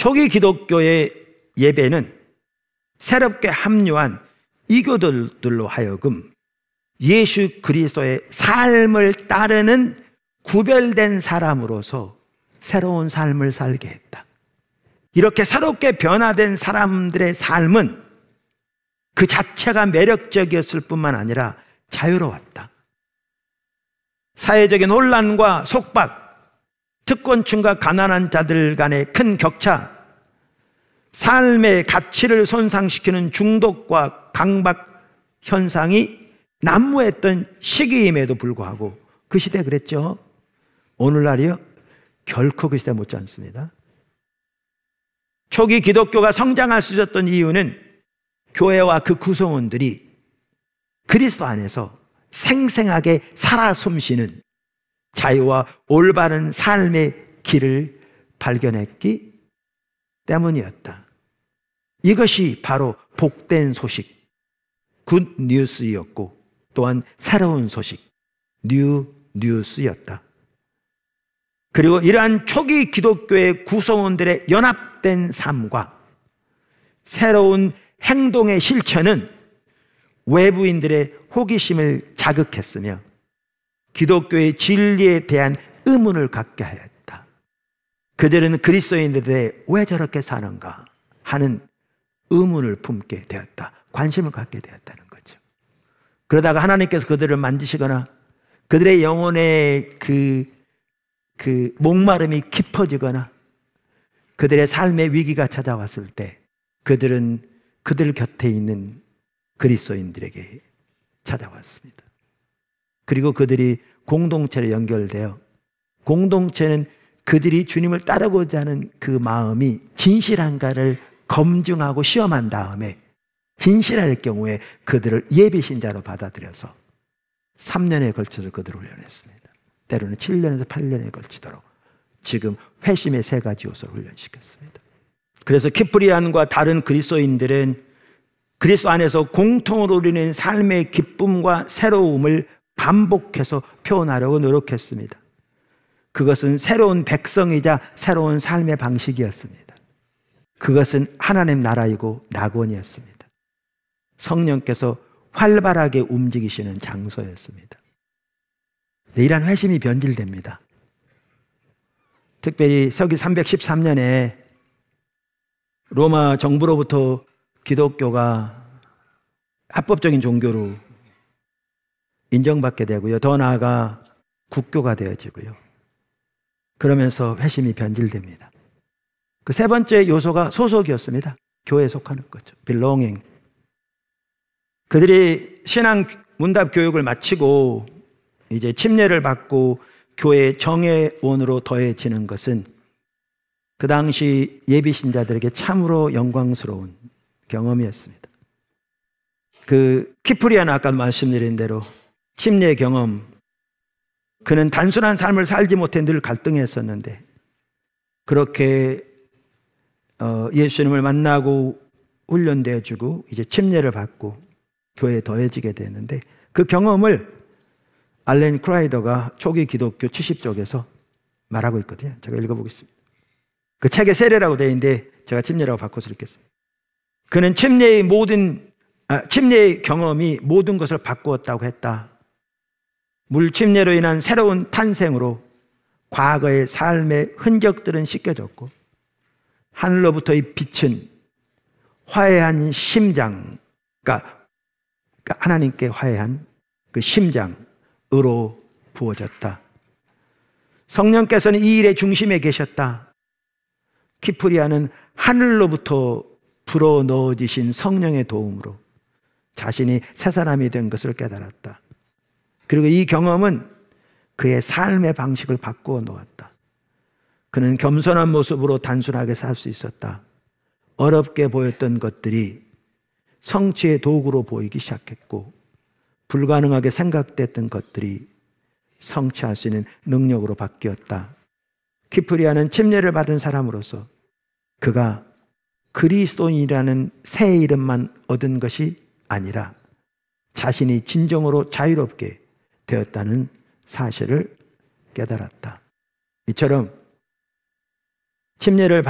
초기 기독교의 예배는 새롭게 합류한 이교도들로 하여금 예수 그리스도의 삶을 따르는 구별된 사람으로서 새로운 삶을 살게 했다. 이렇게 새롭게 변화된 사람들의 삶은 그 자체가 매력적이었을 뿐만 아니라 자유로웠다. 사회적인 혼란과 속박, 특권층과 가난한 자들 간의 큰 격차, 삶의 가치를 손상시키는 중독과 강박 현상이 난무했던 시기임에도 불구하고 그 시대 그랬죠. 오늘날이요? 결코 그 시대 못지 않습니다. 초기 기독교가 성장할 수 있었던 이유는 교회와 그 구성원들이 그리스도 안에서 생생하게 살아 숨쉬는 자유와 올바른 삶의 길을 발견했기 때문이었다. 이것이 바로 복된 소식, 굿 뉴스였고 또한 새로운 소식, 뉴 뉴스였다. 그리고 이러한 초기 기독교의 구성원들의 연합된 삶과 새로운 행동의 실천은 외부인들의 호기심을 자극했으며 기독교의 진리에 대한 의문을 갖게 하였다. 그들은 그리스도인들에 왜 저렇게 사는가 하는 의문을 품게 되었다. 관심을 갖게 되었다는 거죠. 그러다가 하나님께서 그들을 만지시거나 그들의 영혼의 그 목마름이 깊어지거나 그들의 삶의 위기가 찾아왔을 때 그들은 그들 곁에 있는 그리스도인들에게 찾아왔습니다. 그리고 그들이 공동체로 연결되어 공동체는 그들이 주님을 따르고자 하는 그 마음이 진실한가를 검증하고 시험한 다음에 진실할 경우에 그들을 예비신자로 받아들여서 3년에 걸쳐서 그들을 훈련했습니다. 때로는 7년에서 8년에 걸치도록 지금 회심의 3가지 요소를 훈련시켰습니다. 그래서 키프리안과 다른 그리스도인들은 그리스도 안에서 공통으로 누리는 삶의 기쁨과 새로움을 반복해서 표현하려고 노력했습니다. 그것은 새로운 백성이자 새로운 삶의 방식이었습니다. 그것은 하나님 나라이고 낙원이었습니다. 성령께서 활발하게 움직이시는 장소였습니다. 네, 이러한 회심이 변질됩니다. 특별히 서기 313년에 로마 정부로부터 기독교가 합법적인 종교로 인정받게 되고요. 더 나아가 국교가 되어지고요. 그러면서 회심이 변질됩니다. 그 3번째 요소가 소속이었습니다. 교회에 속하는 거죠. belonging. 그들이 신앙 문답 교육을 마치고 이제 침례를 받고 교회 정예원으로 더해지는 것은 그 당시 예비신자들에게 참으로 영광스러운 경험이었습니다. 그 키프리아는 아까 말씀드린 대로 침례 경험, 그는 단순한 삶을 살지 못해 늘 갈등했었는데 그렇게 예수님을 만나고 훈련되어주고 이제 침례를 받고 교회에 더해지게 되는데 그 경험을 알렌 크라이더가 초기 기독교 70쪽에서 말하고 있거든요. 제가 읽어보겠습니다. 그 책에 세례라고 되어 있는데 제가 침례라고 바꿔서 읽겠습니다. 그는 침례의 경험이 모든 것을 바꾸었다고 했다. 물 침례로 인한 새로운 탄생으로 과거의 삶의 흔적들은 씻겨졌고 하늘로부터의 빛은 화해한 심장, 그러니까 하나님께 화해한 그 심장으로 부어졌다. 성령께서는 이 일의 중심에 계셨다. 키프리아는 하늘로부터 불어넣어지신 성령의 도움으로 자신이 새 사람이 된 것을 깨달았다. 그리고 이 경험은 그의 삶의 방식을 바꾸어 놓았다. 그는 겸손한 모습으로 단순하게 살 수 있었다. 어렵게 보였던 것들이 성취의 도구로 보이기 시작했고 불가능하게 생각됐던 것들이 성취할 수 있는 능력으로 바뀌었다. 키프리아는 침례를 받은 사람으로서 그가 그리스도인이라는 새 이름만 얻은 것이 아니라 자신이 진정으로 자유롭게 되었다는 사실을 깨달았다. 이처럼 침례를